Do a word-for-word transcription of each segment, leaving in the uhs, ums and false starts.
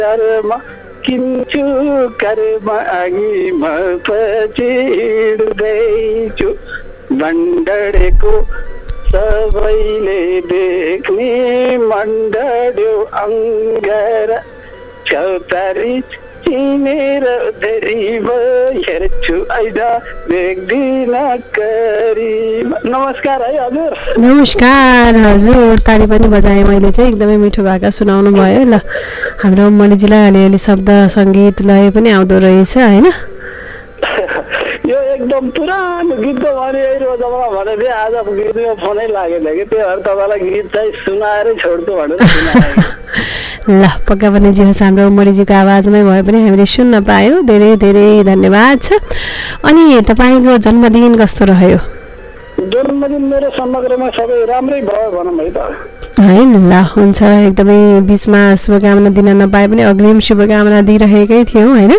कर्म किन्छु कर्म अघि म पछि हिँड्दैछु भण्डडेको सबैले देख्ने मण्डड्यो अङ्गार चौतारी चिनेर धेरै हेर्छु ऐदा देख्दिन करिब। नमस्कार है हजुर। नमस्कार हजुर। ताली पनि बजाएँ मैले चाहिँ, एकदमै मिठो भाका सुनाउनु भयो। ल हाम्रो मणिजीलाई अलिअलि शब्द सङ्गीत लय पनि आउँदो रहेछ होइन? यो एकदम पुरानो गीत त भने रोजमा भने थिएँ, आज गीतमा फोनै लागेन कि त्यही भएर तपाईँलाई गीत चाहिँ सुनाएरै छोड्छु भनेर सुनाएँ। ल पक्का पनि जे होस्, हाम्रो मणिजीको आवाजमै भए पनि हामीले सुन्न पायौँ। धेरै धेरै धन्यवाद छ। अनि तपाईँको जन्मदिन कस्तो रह्यो? जन्मदिन मेरो समग्रमा सबै राम्रै भयो भनौँ है त है। ल हुन्छ, एकदमै बिचमा शुभकामना दिन नपाए पनि अग्रिम शुभकामना दिइरहेकै थियौँ होइन?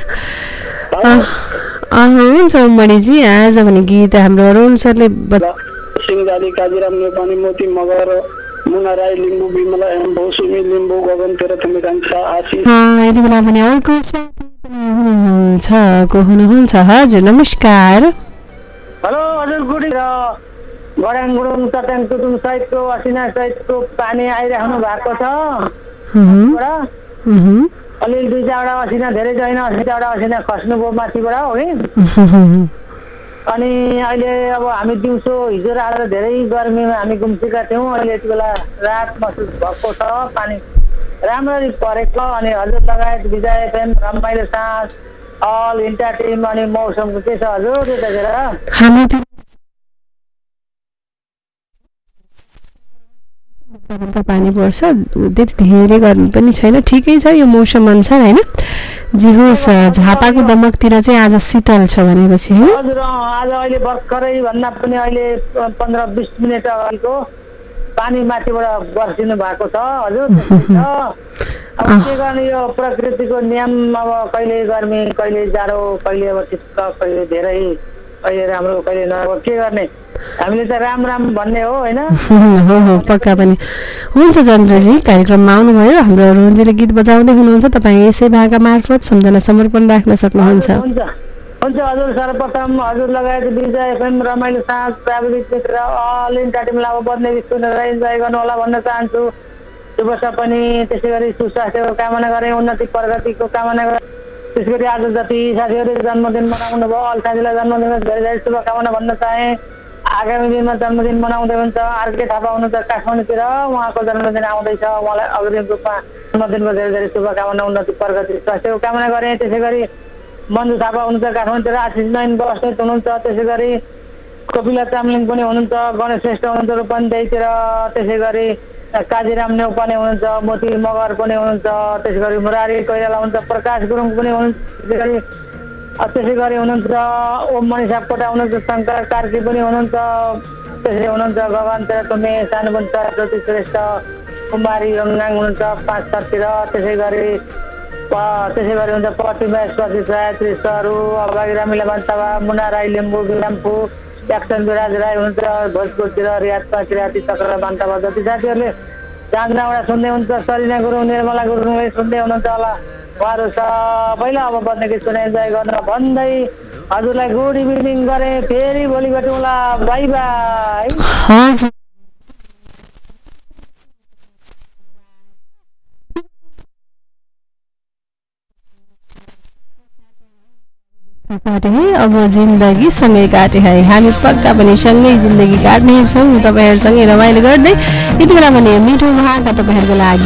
हुन्छ मणिजी, आज भने गीत हाम्रो अरुण सरले सिंहजाली काजीराम नेपाली मोती मगर मुना राई लिम्बू विमला एम भौसुमी लिम्बू गगन तेह्र थमिकाङ्क्षा आशिष। यति बेला पनि अर्को हुनुहुन्छ को हुनुहुन्छ? हजुर नमस्कार। हेलो हजुर, गुडी र गडाङ गुडुङ चट्याङ टुटुङ सहितको असिना सहितको पानी आइराख्नु भएको छ। अलिअलि दुई चारवटा असिना, धेरै छैन, असी चारवटा असिना खस्नुभयो माथिबाट हो कि। अनि अहिले अब हामी दिउँसो हिजो आज धेरै गर्मीमा हामी गुम्सेका थियौँ। अहिले यति बेला रात महसुस भएको छ, पानी राम्ररी परेको। अनि हजुर लगायत विजय एफएम, रमाइलो साँझ, अल इन्टा टिम अनि मौसमको के छ हजुर त्यतातिर? पानी पर्छ, त्यति धेरै गर्मी पनि छैन, ठिकै छ यो मौसम अनुसार होइन? जे होस्, झापाको दमकतिर चाहिँ आज शीतल छ भनेपछि होइन? हजुर, आज अहिले भर्खरै भन्दा पनि अहिले पन्ध्र बिस मिनट अगाडिको पानी माथिबाट बर्सिनु भएको छ हजुर। अब के गर्ने, यो प्रकृतिको नियम, अब कहिले गर्मी कहिले जाडो, कहिले अब शीत, कहिले धेरै, कहिले राम्रो कहिले नराम्रो, के गर्ने, हामीले त राम राम भन्ने हो होइन? हो हो पक्का पनि। हुन्छ चन्द्रजी, कार्यक्रममा आउनुभयो, हाम्रो रुन्जीले गीत बजाउँदै हुनुहुन्छ, तपाईँ यसै भाका मार्फत सम्झना समर्पण राख्न सक्नुहुन्छ। हुन्छ हुन्छ हजुर। सर्वप्रथम हजुर लगायत विजय एफएम, रमाइलो साँझ, प्राविधिक मित्र अल इन्टा टिमलाई अब बद्ने सुनेर इन्जोय गर्नु होला भन्न चाहन्छु। शुभ पनि त्यसै गरी सुस्वास्थ्यको कामना गरेँ, उन्नति प्रगतिको कामना गरेँ। त्यस गरी आज जति साथीहरूले जन्मदिन मनाउनु भयो, अल साथीलाई जन्मदिनमा धेरै धेरै शुभकामना भन्न चाहेँ। आगामी दिनमा जन्मदिन मनाउँदै हुन्छ आरके थापा हुनुहुन्छ काठमाडौँतिर, उहाँको जन्मदिन आउँदैछ, उहाँलाई अग्रिम रूपमा जन्मदिनको धेरै धेरै शुभकामना, उन्नति प्रगति स्वास्थ्यको कामना गरेँ। त्यसै गरी मन्जु थापा हुनुहुन्छ काठमाडौँतिर, आशिष नयन बस्नेत हुनुहुन्छ, त्यसै गरी कपिला चामलिङ पनि हुनुहुन्छ, गणेश श्रेष्ठ हुनुहुन्छ रूपन्देहीतिर, त्यसै गरी काजीराम नेउपाने हुनुहुन्छ, मोती मगर पनि हुनुहुन्छ, त्यसै गरी मुरारी कोइराला हुनुहुन्छ, प्रकाश गुरुङ पनि हुनुहुन्छ, त्यसै गरी त्यसै गरी हुनुहुन्छ ओम मणि सापकोटा हुनुहुन्छ, शङ्कर कार्की पनि हुनुहुन्छ, त्यसै हुनुहुन्छ गगन तेह्रथुमे सानुबन्च ज्योति श्रेष्ठ, कुमारी रङ्गाङ हुनुहुन्छ पाँच थरतिर, त्यसै गरी त्यसै गरी हुन्छ प्रतिमा स्वाति गायत्री सरू, अभागी रामिला मान्तावा, मुना राई लिम्बू बिरामफू, एक्सन विराज राई हुनुहुन्छ भोजपुरतिर, रियाद किराती चक्र मान्तावा, जति साथीहरूले चाँदनाबाट सुन्दै हुन्छ, सरिना गुरुङ निर्मला गुरुङले सुन्दै हुनुहुन्छ होला, उहाँहरू सबैलाई अब बज्ने गीत सुने इन्जोय गर्न भन्दै हजुरलाई गुड इभिनिङ गरेँ। फेरि भोलि भेटौँला, बाई बाई। अब जिन्दगी सँगै काटे है, हामी पक्का पनि सँगै जिन्दगी काट्नेछौँ, तपाईँहरूसँगै रमाइलो गर्दै। यति बेला भने मिठो भाका तपाईँहरूको लागि